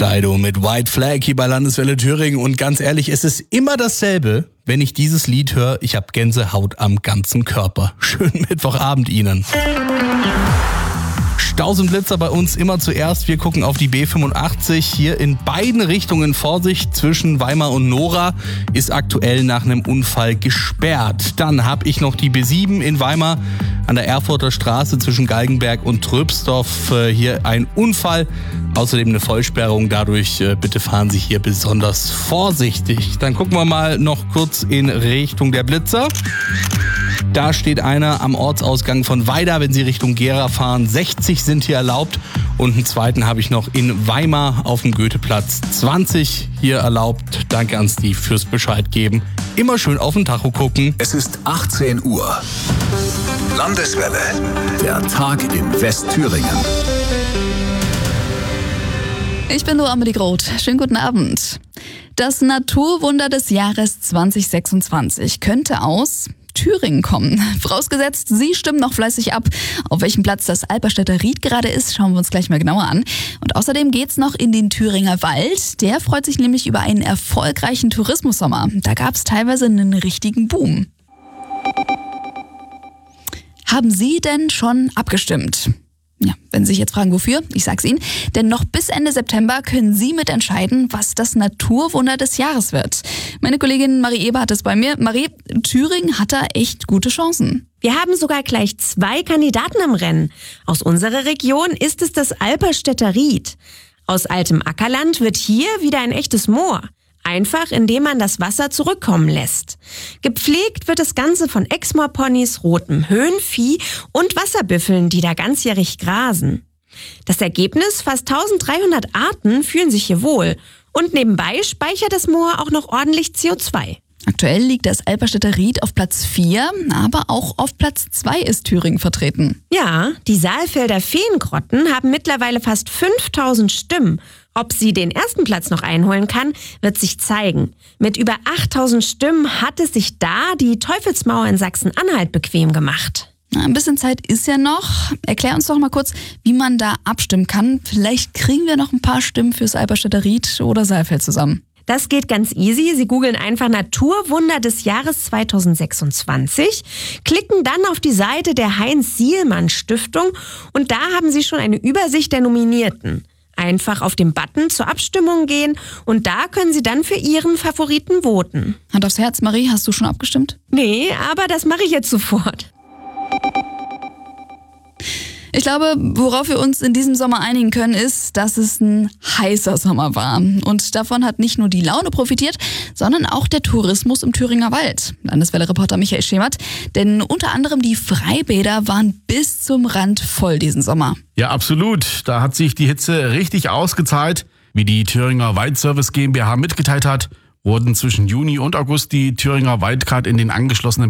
Bushido mit White Flag hier bei Landeswelle Thüringen. Und ganz ehrlich, es ist immer dasselbe, wenn ich dieses Lied höre. Ich habe Gänsehaut am ganzen Körper. Schönen Mittwochabend Ihnen. Staus und Blitzer bei uns immer zuerst. Wir gucken auf die B85. Hier in beiden Richtungen Vorsicht. Zwischen Weimar und Nora ist aktuell nach einem Unfall gesperrt. Dann habe ich noch die B7 in Weimar an der Erfurter Straße zwischen Galgenberg und Tröbsdorf. Hier ein Unfall. Außerdem eine Vollsperrung. Dadurch bitte fahren Sie hier besonders vorsichtig. Dann gucken wir mal noch kurz in Richtung der Blitzer. Da steht einer am Ortsausgang von Weida, wenn Sie Richtung Gera fahren. 60 sind hier erlaubt. Und einen zweiten habe ich noch in Weimar auf dem Goetheplatz. 20 hier erlaubt. Danke an Steve fürs Bescheid geben. Immer schön auf den Tacho gucken. Es ist 18 Uhr. Landeswelle. Der Tag in Westthüringen. Ich bin Noah Amelie Groth. Schönen guten Abend. Das Naturwunder des Jahres 2026 könnte aus Thüringen kommen. Vorausgesetzt, Sie stimmen noch fleißig ab. Auf welchem Platz das Alperstädter Ried gerade ist, schauen wir uns gleich mal genauer an. Und außerdem geht's noch in den Thüringer Wald. Der freut sich nämlich über einen erfolgreichen Tourismussommer. Da gab's teilweise einen richtigen Boom. Haben Sie denn schon abgestimmt? Ja, wenn Sie sich jetzt fragen, wofür, ich sag's Ihnen. Denn noch bis Ende September können Sie mitentscheiden, was das Naturwunder des Jahres wird. Meine Kollegin Marie Eber hat es bei mir. Marie, Thüringen hat da echt gute Chancen. Wir haben sogar gleich 2 Kandidaten im Rennen. Aus unserer Region ist es das Alperstädter Ried. Aus altem Ackerland wird hier wieder ein echtes Moor. Einfach, indem man das Wasser zurückkommen lässt. Gepflegt wird das Ganze von Exmoorponys, rotem Höhenvieh und Wasserbüffeln, die da ganzjährig grasen. Das Ergebnis, fast 1300 Arten fühlen sich hier wohl. Und nebenbei speichert das Moor auch noch ordentlich CO2. Aktuell liegt das Alperstädter Ried auf Platz 4, aber auch auf Platz 2 ist Thüringen vertreten. Ja, die Saalfelder Feengrotten haben mittlerweile fast 5000 Stimmen. Ob sie den ersten Platz noch einholen kann, wird sich zeigen. Mit über 8000 Stimmen hat es sich da die Teufelsmauer in Sachsen-Anhalt bequem gemacht. Ein bisschen Zeit ist ja noch. Erklär uns doch mal kurz, wie man da abstimmen kann. Vielleicht kriegen wir noch ein paar Stimmen fürs Alperstädter Ried oder Saalfeld zusammen. Das geht ganz easy. Sie googeln einfach Naturwunder des Jahres 2026, klicken dann auf die Seite der Heinz-Sielmann-Stiftung und da haben Sie schon eine Übersicht der Nominierten. Einfach auf den Button zur Abstimmung gehen und da können Sie dann für Ihren Favoriten voten. Hand aufs Herz, Marie, hast du schon abgestimmt? Nee, aber das mache ich jetzt sofort. Ich glaube, worauf wir uns in diesem Sommer einigen können, ist, dass es ein heißer Sommer war. Und davon hat nicht nur die Laune profitiert, sondern auch der Tourismus im Thüringer Wald. Landeswelle-Reporter Michael Schemert. Denn unter anderem die Freibäder waren bis zum Rand voll diesen Sommer. Ja, absolut. Da hat sich die Hitze richtig ausgezahlt. Wie die Thüringer Waldservice GmbH mitgeteilt hat, wurden zwischen Juni und August die Thüringer Waldcard in den angeschlossenen